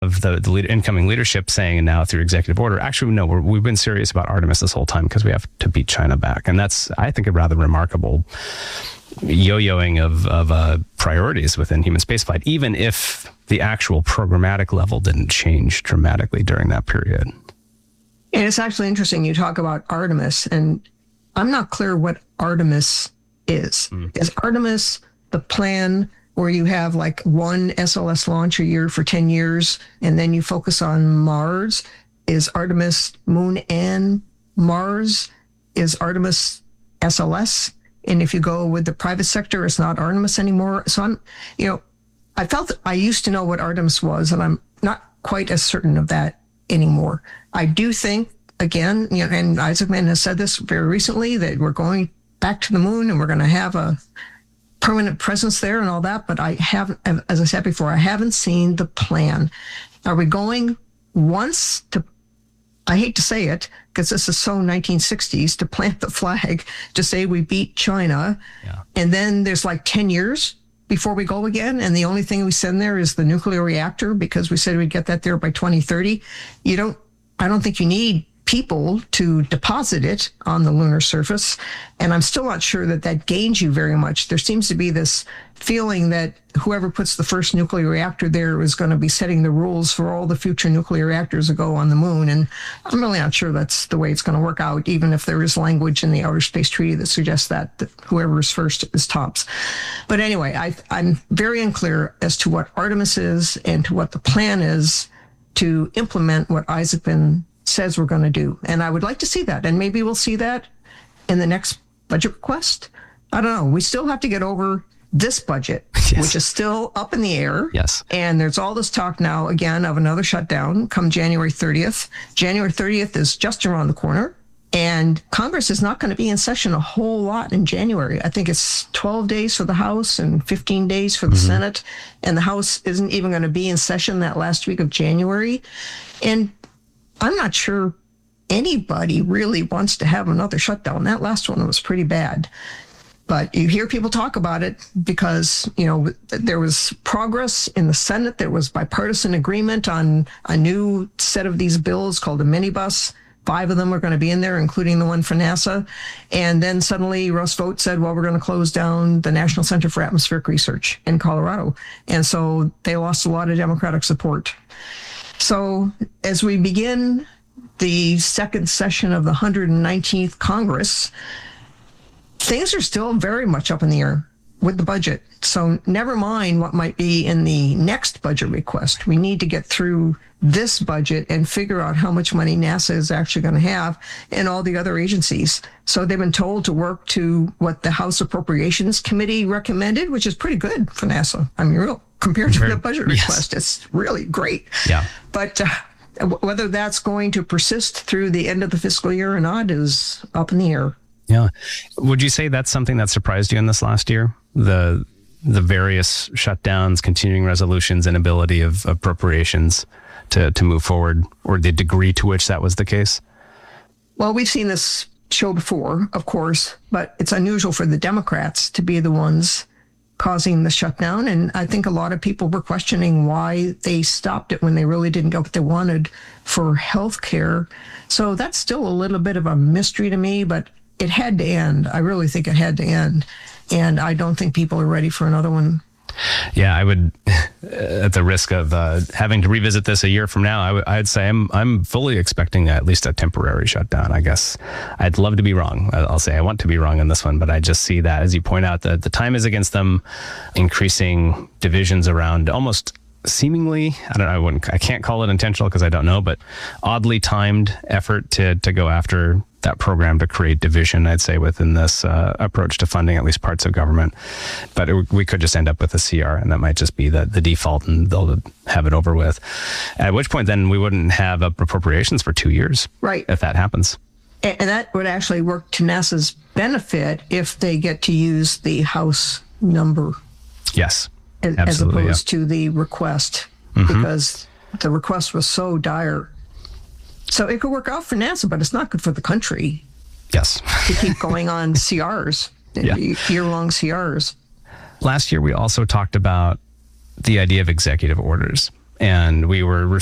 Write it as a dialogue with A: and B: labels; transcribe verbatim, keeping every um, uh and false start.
A: of the, the lead, incoming leadership saying, and now through executive order, actually, no, we're, we've been serious about Artemis this whole time because we have to beat China back. And that's, I think, a rather remarkable yo-yoing of, of uh, priorities within human spaceflight, even if the actual programmatic level didn't change dramatically during that period.
B: And it's actually interesting you talk about Artemis, and I'm not clear what Artemis is. Mm. Is Artemis the plan where you have like one S L S launch a year for ten years, and then you focus on Mars? Is Artemis Moon and Mars? Is Artemis S L S? And if you go with the private sector, it's not Artemis anymore. So I'm, you know, I felt I used to know what Artemis was, and I'm not quite as certain of that anymore. I do think, again, you know, and Isaacman has said this very recently, that we're going back to the moon and we're going to have a permanent presence there and all that. But I haven't, as I said before, I haven't seen the plan. Are we going once to, I hate to say it, because this is so nineteen sixties, to plant the flag, to say we beat China, yeah. and then there's like ten years before we go again, and the only thing we send there is the nuclear reactor because we said we'd get that there by twenty thirty. You don't, I don't think you need people to deposit it on the lunar surface, and I'm still not sure that that gains you very much. There seems to be this feeling that whoever puts the first nuclear reactor there is going to be setting the rules for all the future nuclear reactors that go on the moon, and I'm really not sure that's the way it's going to work out, even if there is language in the Outer Space Treaty that suggests that, that whoever is first is tops. But anyway, I, I'm very unclear as to what Artemis is and to what the plan is to implement what Isaacman says we're going to do. And I would like to see that. And maybe we'll see that in the next budget request. I don't know. We still have to get over this budget, yes. which is still up in the air.
A: Yes.
B: And there's all this talk now, again, of another shutdown come January thirtieth. January thirtieth is just around the corner. And Congress is not going to be in session a whole lot in January. I think it's twelve days for the House and fifteen days for the mm-hmm. Senate. And the House isn't even going to be in session that last week of January. And I'm not sure anybody really wants to have another shutdown. That last one was pretty bad. But you hear people talk about it because, you know, there was progress in the Senate. There was bipartisan agreement on a new set of these bills called a minibus. Five of them are going to be in there, including the one for NASA. And then suddenly Russ Vought said, well, we're going to close down the National Center for Atmospheric Research in Colorado. And so they lost a lot of Democratic support. So as we begin the second session of the one hundred nineteenth Congress, things are still very much up in the air with the budget. So never mind what might be in the next budget request. We need to get through this budget and figure out how much money NASA is actually going to have and all the other agencies. So they've been told to work to what the House Appropriations Committee recommended, which is pretty good for NASA. I mean, real compared to the budget request, yes. It's really great.
A: Yeah.
B: But uh, whether that's going to persist through the end of the fiscal year or not is up in the air.
A: Yeah. Would you say that's something that surprised you in this last year? The the various shutdowns, continuing resolutions, inability of appropriations to, to move forward, or the degree to which that was the case?
B: Well, we've seen this show before, of course, but it's unusual for the Democrats to be the ones causing the shutdown. And I think a lot of people were questioning why they stopped it when they really didn't get what they wanted for health care. So that's still a little bit of a mystery to me, but it had to end. I really think it had to end. And I don't think people are ready for another one.
A: Yeah, I would, at the risk of uh, having to revisit this a year from now, I w- I'd say I'm I'm fully expecting at least a temporary shutdown. I guess I'd love to be wrong. I'll say I want to be wrong on this one, but I just see that, as you point out, that the time is against them, increasing divisions around almost seemingly, I don't know, I wouldn't, I can't call it intentional because I don't know, but oddly timed effort to to go after that program to create division, I'd say, within this uh, approach to funding at least parts of government. But it, we could just end up with a C R, and that might just be the, the default, and they'll have it over with. At which point, then we wouldn't have appropriations for two years,
B: right?
A: If that happens.
B: And, and that would actually work to NASA's benefit if they get to use the House number.
A: Yes,
B: as, as opposed yeah. to the request, mm-hmm. because the request was so dire. So it could work out for NASA, but it's not good for the country.
A: Yes.
B: To keep going on C Rs, yeah. year-long C Rs.
A: Last year, we also talked about the idea of executive orders. and we were